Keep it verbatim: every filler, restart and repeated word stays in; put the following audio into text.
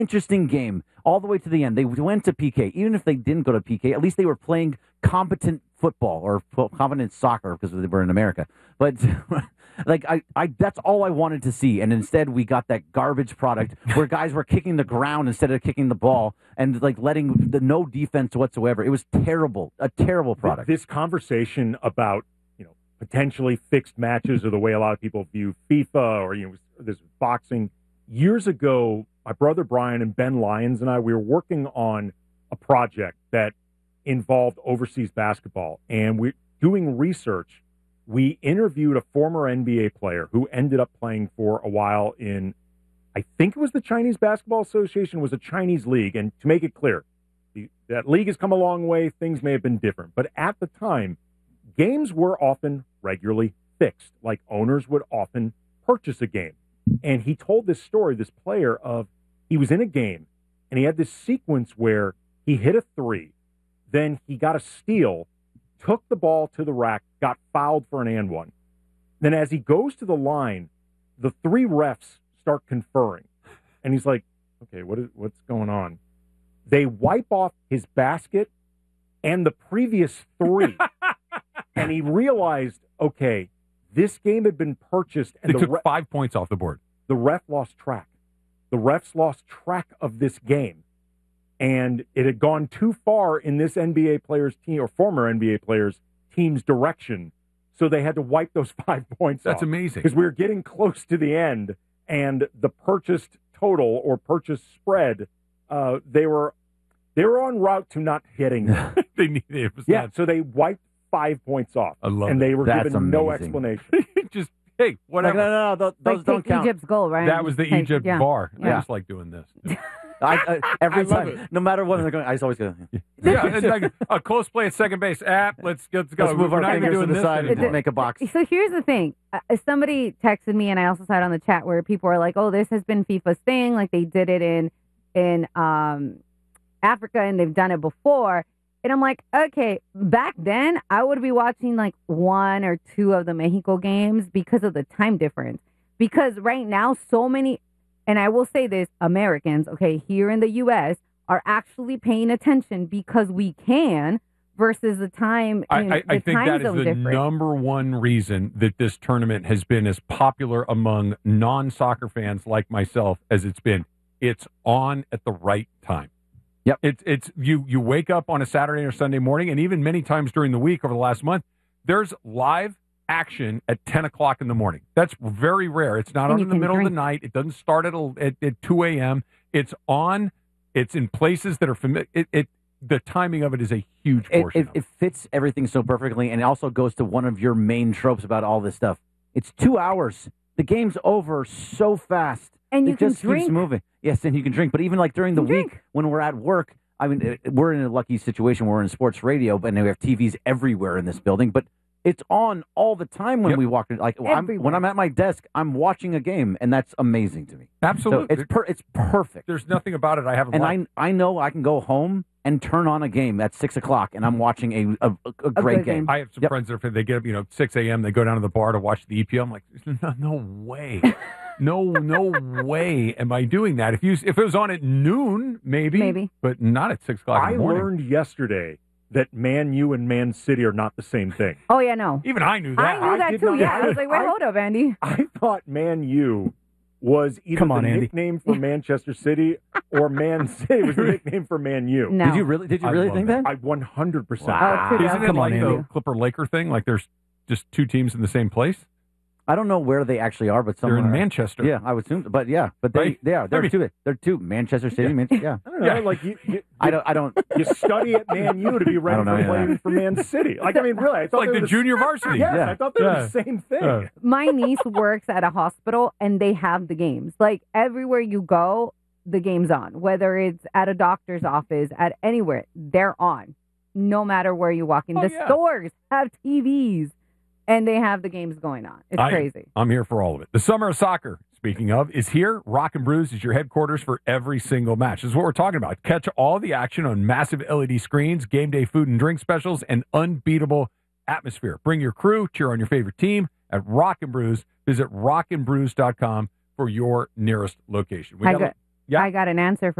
interesting game all the way to the end. They went to P K. Even if they didn't go to P K, at least they were playing competent football or competent soccer because they were in America. But like I, I, that's all I wanted to see. And instead, we got that garbage product where guys were kicking the ground instead of kicking the ball and like letting the no defense whatsoever. It was terrible, a terrible product. This conversation about you know potentially fixed matches or the way a lot of people view FIFA or you know this boxing years ago. My brother Brian and Ben Lyons and I, we were working on a project that involved overseas basketball, and we're doing research. We interviewed a former N B A player who ended up playing for a while in, I think it was the Chinese Basketball Association, it was a Chinese league. And to make it clear, the, that league has come a long way. Things may have been different. But at the time, games were often regularly fixed, like owners would often purchase a game. And he told this story, this player, of he was in a game, and he had this sequence where he hit a three, then he got a steal, took the ball to the rack, got fouled for an and one. Then as he goes to the line, the three refs start conferring. And he's like, okay, what is what's going on? They wipe off his basket and the previous three. And he realized, okay, this game had been purchased. And they the took re- five points off the board. The ref lost track. The refs lost track of this game. And it had gone too far in this N B A player's team or former N B A player's team's direction. So they had to wipe those five points That's off. amazing. Because we were getting close to the end, and the purchased total or purchase spread, uh, they were they were en route to not hitting them. they needed it. Was yeah, not, so they wiped five points off. I love and it. they were That's given no amazing. explanation. Just, hey, whatever. Like, no, no, no, those, those Like don't take count. Egypt's goal, right? That was the Like, Egypt yeah. bar. I Yeah. just like doing this. I, I, every I love time, it. no matter what they're going, I just always go. yeah, it's like a close play at second base. Ah, let's, let's go. Let's move We're our not even fingers to doing the this side and anymore. make a box. So here's the thing. Uh, somebody texted me, and I also saw it on the chat where people are like, "Oh, this has been FIFA's thing. Like they did it in in um, Africa, and they've done it before." And I'm like, okay, back then I would be watching like one or two of the Mexico games because of the time difference. Because right now, so many, and I will say this, Americans, okay, here in the U S are actually paying attention because we can versus the time. I, in, I, I the think time that is zone the difference. number one reason that this tournament has been as popular among non-soccer fans like myself as it's been. It's on at the right time. Yep. It's it's you you wake up on a Saturday or Sunday morning, and even many times during the week over the last month, there's live action at ten o'clock in the morning. That's very rare. It's not And on you in the can middle drink. of the night. It doesn't start at at, at two a.m. It's on. It's in places that are familiar. It, it the timing of it is a huge It, portion. it, of it. it fits everything so perfectly, and it also goes to one of your main tropes about all this stuff. It's two hours. The game's over so fast. And you it can just drink. keeps moving. Yes, and you can drink. But even like during the You can week drink. when we're at work, I mean, it- we're in a lucky situation. We're in sports radio, but we have T Vs everywhere in this building. But it's on all the time when Yep. we walk in. Like I'm, Everywhere. when I'm at my desk, I'm watching a game, and that's amazing to me. Absolutely. So it's per, it's perfect. There's nothing about it I haven't And liked. I I know I can go home and turn on a game at six o'clock, and I'm watching a a, a great good game. game. I have some Yep. friends that if they get up, you know, six a.m., they go down to the bar to watch the E P L. I'm like, no, no way. No, no way am I doing that. If you if it was on at noon, maybe. Maybe. But not at six o'clock in I the morning. learned yesterday that Man U and Man City are not the same thing. Oh, yeah, no. Even I knew that. I knew I that did too. not- Yeah, I was like, wait, I- hold up, Andy. I thought Man U was either Come on, the Andy. nickname for Manchester City or Man City was the nickname for Man U. No. Did you really? Did you I really love think that. that? I one hundred percent. Wow. Oh, kudos. Isn't it Come like on, the Andy. Clipper Laker thing? Like there's just two teams in the same place? I don't know where they actually are, but They're somewhere. in Manchester. Yeah, I would assume, but yeah, but they Right? they are. They're I mean- two. They're two. Manchester City. Man, yeah. I don't know. Yeah. Like you, you, I don't. I don't. you study at Man U to be ready don't know for any of playing for Man City. Like I mean, really, I It's thought like they the were junior varsity. Yes, Yeah. I thought they Yeah. were the same thing. Yeah. My niece works at a hospital, and they have the games. Like, everywhere you go, the game's on. Whether it's at a doctor's office, at anywhere, they're on. No matter where you walk in. Oh, the yeah. stores have T Vs, and they have the games going on. It's I- crazy. I'm here for all of it. The summer of soccer, speaking of, is here. Rock and Brews is your headquarters for every single match. This is what we're talking about. Catch all the action on massive L E D screens, game day food and drink specials, and unbeatable atmosphere. Bring your crew, cheer on your favorite team at Rock and Brews. Visit rock and brews dot com for your nearest location. We I got, got- Yeah. I got an answer